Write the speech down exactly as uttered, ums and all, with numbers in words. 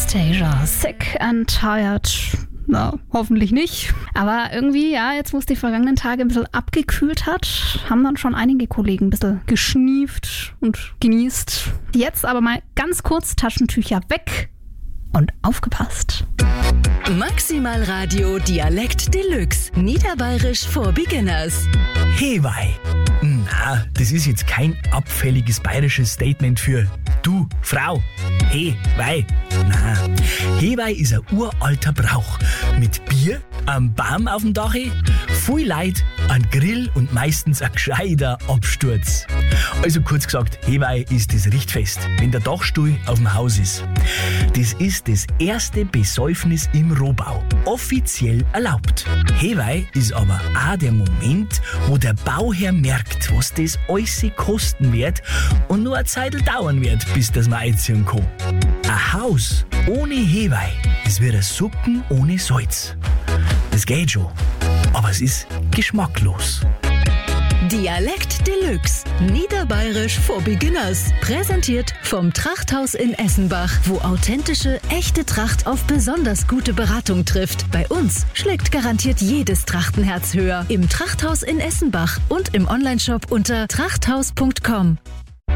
Anastasia, Sick and Tired. Na, hoffentlich nicht. Aber irgendwie, ja, jetzt wo es die vergangenen Tage ein bisschen abgekühlt hat, haben dann schon einige Kollegen ein bisschen geschnieft und genießt. Jetzt aber mal ganz kurz Taschentücher weg und aufgepasst. Maximal Radio Dialekt Deluxe. Niederbayerisch for Beginners. Hewei. Na, das ist jetzt kein abfälliges bayerisches Statement für du, Frau. Hey, wei. Na, Hewei ist ein uralter Brauch. Mit Bier, einem Baum auf dem Dach, viel Leid, ein Grill und meistens ein gescheiter Absturz. Also kurz gesagt, Hewei ist das Richtfest, wenn der Dachstuhl auf dem Haus ist. Das ist das erste Besäufnis im Rohbau. Offiziell erlaubt. Hewei ist aber auch der Moment, wo der Bauherr merkt, was das alles kosten wird und nur eine Zeit dauern wird, bis das man einziehen kann. Ein Haus ohne Hewei ist wie ein Suppen ohne Salz. Das geht schon, aber es ist geschmacklos. Dialekt Deluxe. Niederbayerisch for Beginners. Präsentiert vom Trachthaus in Essenbach, wo authentische, echte Tracht auf besonders gute Beratung trifft. Bei uns schlägt garantiert jedes Trachtenherz höher. Im Trachthaus in Essenbach und im Onlineshop unter trachthaus punkt com.